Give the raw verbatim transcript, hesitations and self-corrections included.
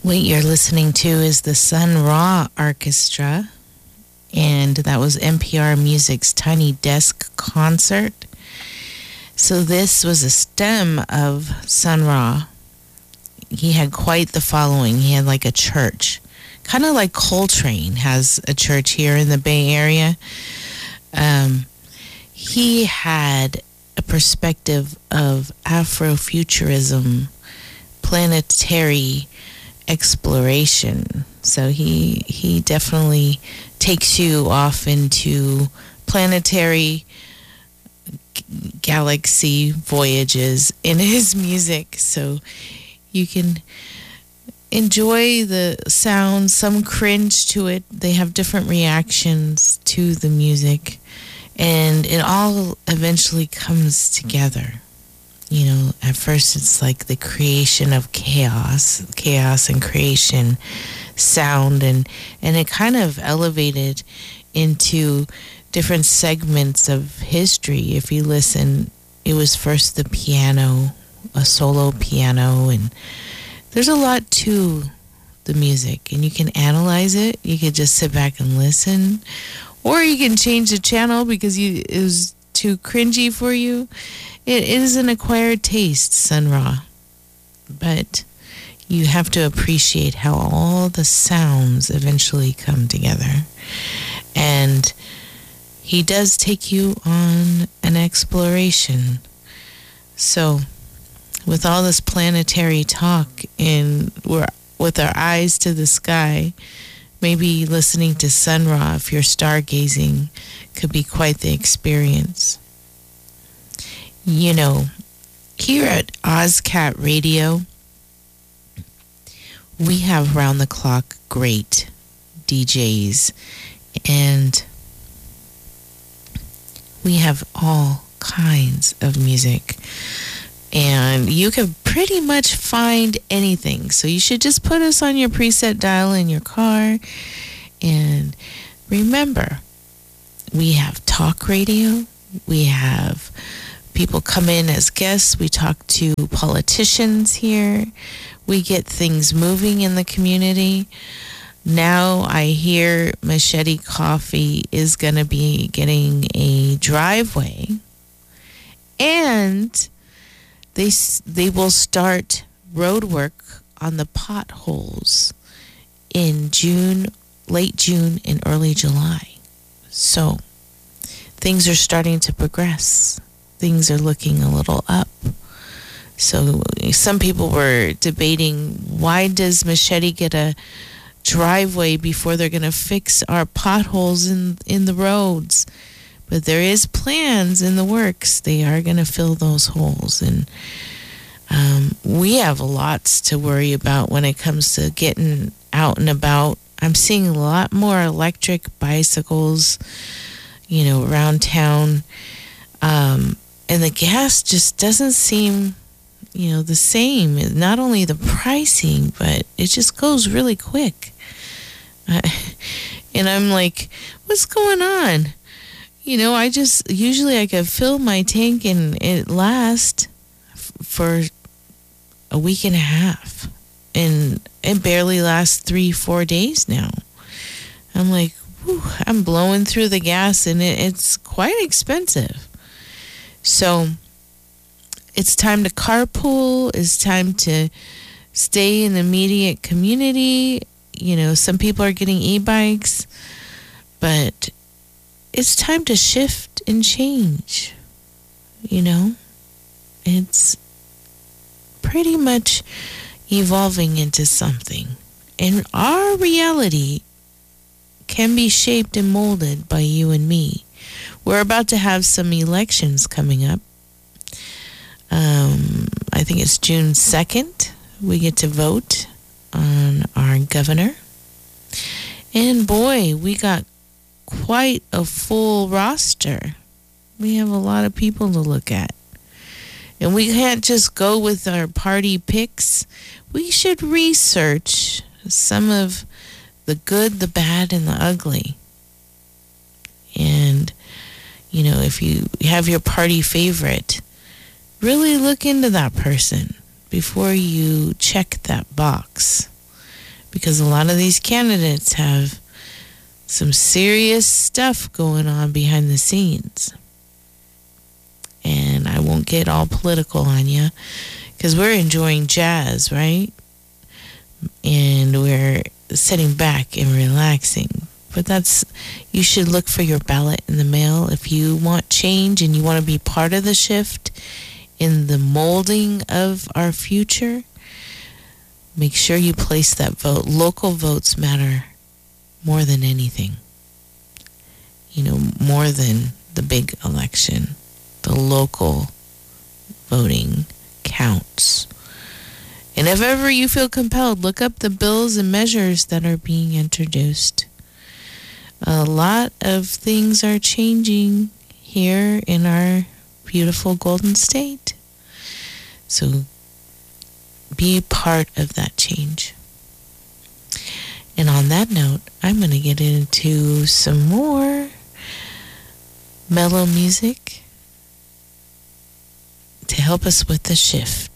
What you're listening to is the Sun Ra Orchestra, and that was N P R Music's Tiny Desk Concert. So this was a stem of Sun Ra. He had quite the following. He had like a church, kind of like Coltrane has a church here in the Bay Area. Um, he had a perspective of Afrofuturism, planetary exploration. So he he definitely takes you off into planetary g- galaxy voyages in his music. So you can enjoy the sound, some cringe to it. They have different reactions to the music, and it all eventually comes together. You know, at first it's like the creation of chaos, chaos and creation sound, and, and it kind of elevated into different segments of history. If you listen, it was first the piano, a solo piano, and there's a lot to the music, and you can analyze it. You could just sit back and listen, or you can change the channel because you it was too cringy for you. It is an acquired taste, Sun Ra, but you have to appreciate how all the sounds eventually come together. And he does take you on an exploration. So with all this planetary talk and we're with our eyes to the sky, maybe listening to Sun Ra, if you're stargazing, could be quite the experience. You know, here at OzCat Radio, we have round-the-clock great D Js, and we have all kinds of music, and you can pretty much find anything. So you should just put us on your preset dial in your car, and remember, we have talk radio, we have people come in as guests. We talk to politicians here. We get things moving in the community. Now I hear Machete Coffee is going to be getting a driveway, and they they will start road work on the potholes in June, late June and early July. So things are starting to progress. Things are looking a little up. So some people were debating, why does Machete get a driveway before they're going to fix our potholes in, in the roads? But there is plans in the works. They are going to fill those holes. And um, we have lots to worry about when it comes to getting out and about. I'm seeing a lot more electric bicycles, you know, around town. Um, and the gas just doesn't seem, you know, the same. Not only the pricing, but it just goes really quick. Uh, and I'm like, what's going on? You know, I just, usually I could fill my tank and it lasts f- for a week and a half. And it barely lasts three, four days now. I'm like, whew, I'm blowing through the gas, and it, it's quite expensive. So it's time to carpool. It's time to stay in the immediate community. You know, some people are getting e-bikes, but it's time to shift and change. You know, it's pretty much evolving into something. And our reality can be shaped and molded by you and me. We're about to have some elections coming up. Um, I think it's June second. We get to vote on our governor. And boy, we got quite a full roster. We have a lot of people to look at. And we can't just go with our party picks. We should research some of the good, the bad, and the ugly. And, you know, if you have your party favorite, really look into that person before you check that box. because a lot of these candidates have some serious stuff going on behind the scenes. And I won't get all political on you, because we're enjoying jazz, right? And we're sitting back and relaxing. But that's, you should look for your ballot in the mail if you want change and you want to be part of the shift in the molding of our future. Make sure you place that vote. Local votes matter more than anything. You know, more than the big election. The local voting counts. And if ever you feel compelled, look up the bills and measures that are being introduced. A lot of things are changing here in our beautiful Golden State. So be part of that change. And on that note, I'm going to get into some more mellow music to help us with the shift.